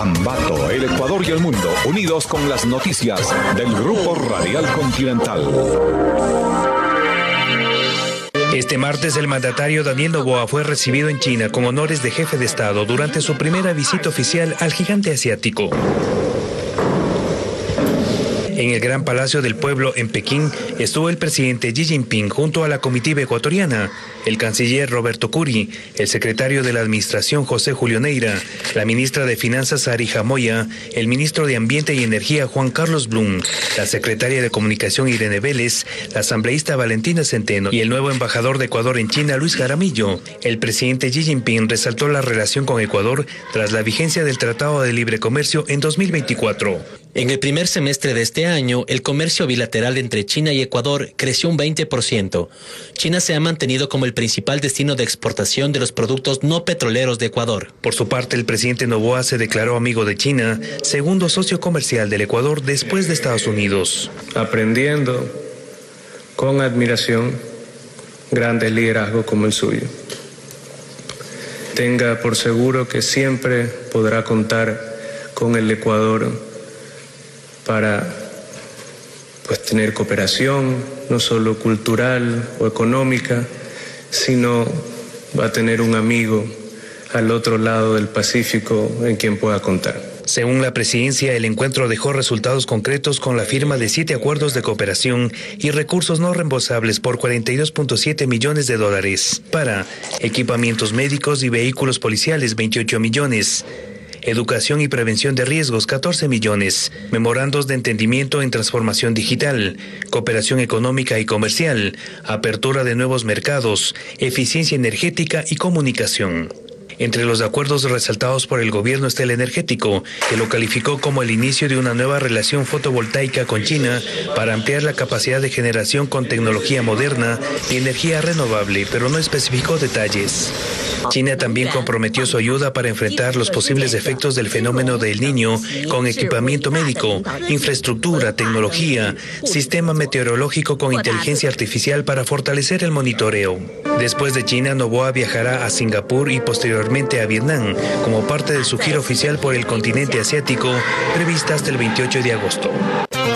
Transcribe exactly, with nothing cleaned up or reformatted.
Ambato, el Ecuador y el mundo, unidos con las noticias del Grupo Radial Continental. Este martes el mandatario Daniel Noboa fue recibido en China con honores de jefe de Estado durante su primera visita oficial al gigante asiático. En el Gran Palacio del Pueblo en Pekín estuvo el presidente Xi Jinping junto a la comitiva ecuatoriana, el canciller Roberto Curi, el secretario de la Administración José Julio Neira, la ministra de Finanzas Arija Moya, el ministro de Ambiente y Energía Juan Carlos Blum, la secretaria de Comunicación Irene Vélez, la asambleísta Valentina Centeno y el nuevo embajador de Ecuador en China Luis Jaramillo. El presidente Xi Jinping resaltó la relación con Ecuador tras la vigencia del Tratado de Libre Comercio en dos mil veinticuatro. En el primer semestre de este año, el comercio bilateral entre China y Ecuador creció un veinte por ciento. China se ha mantenido como el principal destino de exportación de los productos no petroleros de Ecuador. Por su parte, el presidente Noboa se declaró amigo de China, segundo socio comercial del Ecuador después de Estados Unidos. Aprendiendo con admiración grandes liderazgos como el suyo. Tenga por seguro que siempre podrá contar con el Ecuador para pues tener cooperación, no solo cultural o económica, sino va a tener un amigo al otro lado del Pacífico en quien pueda contar. Según la presidencia, el encuentro dejó resultados concretos con la firma de siete acuerdos de cooperación y recursos no reembolsables por cuarenta y dos punto siete millones de dólares. Para equipamientos médicos y vehículos policiales, veintiocho millones. Educación y prevención de riesgos, catorce millones, memorandos de entendimiento en transformación digital, cooperación económica y comercial, apertura de nuevos mercados, eficiencia energética y comunicación. Entre los acuerdos resaltados por el gobierno está el energético, que lo calificó como el inicio de una nueva relación fotovoltaica con China para ampliar la capacidad de generación con tecnología moderna y energía renovable, pero no especificó detalles. China también comprometió su ayuda para enfrentar los posibles efectos del fenómeno del Niño con equipamiento médico, infraestructura, tecnología, sistema meteorológico con inteligencia artificial para fortalecer el monitoreo. Después de China, Noboa viajará a Singapur y posteriormente a Vietnam como parte de su gira oficial por el continente asiático prevista hasta el veintiocho de agosto.